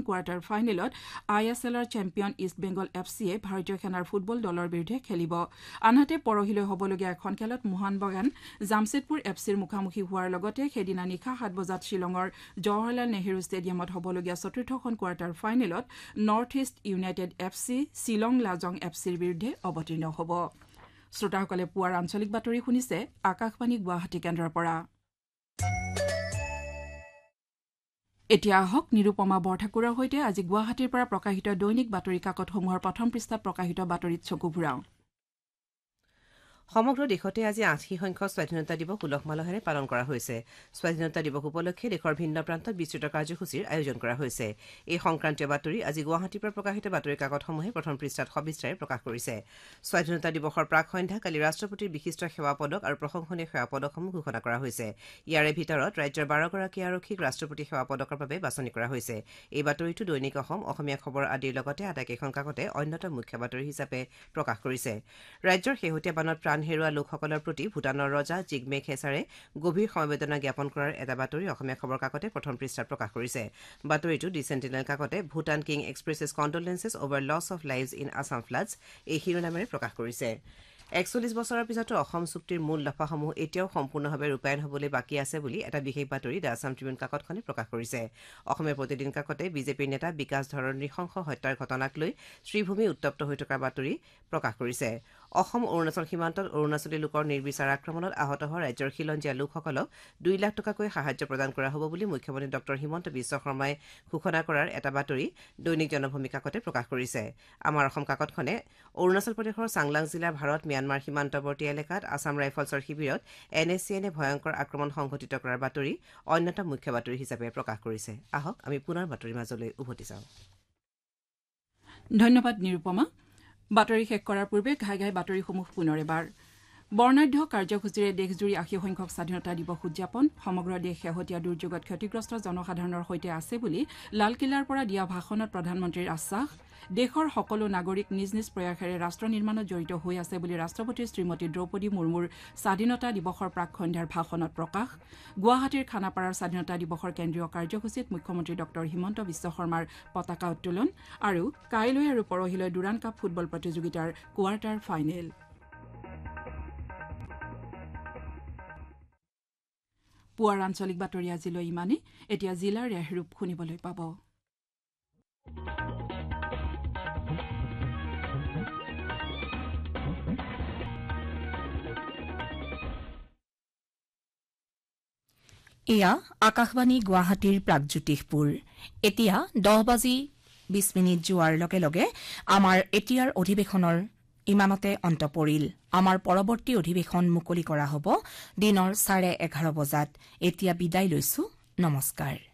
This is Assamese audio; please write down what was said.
কোৱাৰ্টাৰ ফাইনেলত ISLৰ চেম্পিয়ন ইষ্ট বেংগল FCয়ে ভাৰতীয় সেনাৰ ফুটবল দলৰ বিৰুদ্ধে খেলিব আনহাতে পৰহিলৈ হ'বলগীয়া এখন খেলত মোহন বাগান জামশেদপুৰ FCৰ মুখামুখি হোৱাৰ লগতে সেইদিনা নিশা 7 বজাত শিলঙৰ জৱাহৰলাল নেহৰু ষ্টেডিয়ামত হ'বলগীয়া চতুৰ্থখন কোৱাৰ্টাৰ ফাইনেলত north east United FC Shillong Lajong FCৰ বিৰুদ্ধে অৱতীৰ্ণ হ'ব শ্ৰোতাসকলে পুৱাৰ আঞ্চলিক বাতৰি শুনিছে আকাশবাণী গুৱাহাটী কেন্দ্ৰৰ পৰা এতিয়া আহক নিৰুপমা বৰঠাকুৰৰ সৈতে আজি গুৱাহাটীৰ পৰা প্ৰকাশিত দৈনিক বাতৰি কাকতসমূহৰ প্ৰথম পৃষ্ঠাত প্ৰকাশিত বাতৰিত চকু ফুৰাওঁ সমগ্ৰ দেশতে আজি ৮০ সংখ্যক স্বাধীনতা দিৱস উলহ মালহেৰে পালন কৰা হৈছে স্বাধীনতা দিৱস উপলক্ষে দেশৰ ভিন্ন প্ৰান্তত বিস্তৃত কাৰ্যসূচীৰ আয়োজন কৰা হৈছে এই সংক্ৰান্তীয় বাতৰি আজি গুৱাহাটীৰ পৰা প্ৰকাশিত বাতৰি কাকতসমূহে প্ৰথম পৃষ্ঠাত সবিস্তাৰে প্ৰকাশ কৰিছে স্বাধীনতা দিৱসৰ প্ৰাক সন্ধ্যা কালি ৰাষ্ট্ৰপতিৰ বিশিষ্ট সেৱা পদক আৰু প্ৰশংসনীয় সেৱা পদকসমূহ ঘোষণা কৰা হৈছে ইয়াৰে ভিতৰত ৰাজ্যৰ 12 গৰাকী আৰক্ষীক ৰাষ্ট্ৰপতি সেৱা পদকৰ বাবে বাছনি কৰা হৈছে এই বাতৰিটো দৈনিক অসমীয়া খবৰ আদিৰ লগতে আটাইকেইখন কাকতে অন্যতম মুখ্য বাতৰি হিচাপে প্ৰকাশ কৰিছে ৰাজ্যৰ শেহতীয়া বানত প্ৰাণ হেৰুৱা লোকসকলৰ প্ৰতি ভূটানৰ ৰজা জিগমে খেছাৰে গভীৰ সমবেদনা জ্ঞাপন কৰাৰ এটা বাতৰি অসমীয়া খবৰ কাকতে প্ৰথম পৃষ্ঠাত প্ৰকাশ কৰিছে বাতৰিটো D sentinel কাকতে Bhutan king এক্সপ্ৰেছেছ কণ্ডোলেন্সেছ over loss of lives in Assam floods এই শিৰোনামেৰে প্ৰকাশ কৰিছে ৪১ বছৰৰ পিছতো অসম চুক্তিৰ মূল দফাসমূহ এতিয়াও সম্পূৰ্ণভাৱে ৰূপায়ণ হ'বলৈ বাকী আছে বুলি এটা বিশেষ বাতৰি দ্য আছাম ট্ৰিবিউন কাকতখনে প্ৰকাশ কৰিছে অসমীয়া প্ৰতিদিন কাকতে বিজেপিৰ নেতা বিকাশ ধৰৰ নৃশংস হত্যাৰ ঘটনাক লৈ শ্ৰীভূমি উত্তপ্ত হৈ থকাৰ বাতৰি প্ৰকাশ কৰিছে অসম অৰুণাচল সীমান্তত অৰুণাচলী লোকৰ নিৰ্বিচাৰ আক্ৰমণত আহত হোৱা ৰাজ্যৰ খিলঞ্জীয়া লোকসকলক ২ লাখ টকাকৈ সাহায্য প্ৰদান কৰা হ'ব বুলি মুখ্যমন্ত্ৰী ডক্টৰ হিমন্ত বিশ্ব শৰ্মাই ঘোষণা কৰাৰ এটা বাতৰি দৈনিক জনভূমি কাকতে প্ৰকাশ কৰিছে আমাৰ অসম কাকতখনে অৰুণাচল প্ৰদেশৰ চাংলাং জিলাৰ ভাৰত ম্যানমাৰ সীমান্তৱৰ্তী এলেকাত আছাম ৰাইফলছৰ শিবিৰত NSCNে ভয়ংকৰ আক্ৰমণ সংঘটিত কৰাৰ বাতৰি অন্যতম মুখ্য বাতৰি হিচাপে প্ৰকাশ কৰিছে আহক আমি পুনৰ বাতৰিৰ মাজলৈ উভতি যাওঁ ধন্যবাদ নিৰুপমা বাতৰি শেষ কৰাৰ পূৰ্বে ঘাই ঘাই বাতৰিসমূহ পুনৰ এবাৰ বৰ্ণাঢ্য কাৰ্যসূচীৰে দেশজুৰি ৮০ সংখ্যক স্বাধীনতা দিৱস উদযাপন সমগ্ৰ দেশ শেহতীয়া দুৰ্যোগত ক্ষতিগ্ৰস্ত জনসাধাৰণৰ সৈতে আছে বুলি লালকিল্লাৰ পৰা দিয়া ভাষণত প্ৰধানমন্ত্ৰীৰ আশ্বাস দেশৰ সকলো নাগৰিক নিজ নিজ প্ৰয়াসেৰে ৰাষ্ট্ৰ নিৰ্মাণত জড়িত হৈ আছে বুলি ৰাষ্ট্ৰপতি শ্ৰীমতী দ্ৰৌপদী মুৰ্মুৰ স্বাধীনতা দিৱসৰ প্ৰাক সন্ধ্যাৰ ভাষণত প্ৰকাশ গুৱাহাটীৰ খানাপাৰাৰ স্বাধীনতা দিৱসৰ কেন্দ্ৰীয় কাৰ্যসূচীত মুখ্যমন্ত্ৰী ডক্টৰ হিমন্ত বিশ্ব শৰ্মাৰ পতাকা উত্তোলন আৰু কাইলৈ আৰু পৰহিলৈ ডুৰাণ্ড কাপ ফুটবল প্ৰতিযোগিতাৰ কোৱাৰ্টাৰ ফাইনেল পুৱাৰ আঞ্চলিক বাতৰি আজিলৈ ইমানেই এতিয়া জিলাৰ ৰেহৰূপ শুনিবলৈ পাব এয়া আকাশবাণী গুৱাহাটীৰ প্ৰাগজ্যোতিষপুৰ এতিয়া 10:20 যোৱাৰ লগে লগে আমাৰ এতিয়াৰ অধিৱেশনৰ ইমানতে অন্ত পৰিল আমাৰ পৰৱৰ্তী অধিৱেশন মুকলি কৰা হ'ব দিনৰ 11:30 বজাত এতিয়া বিদায় লৈছো নমস্কাৰ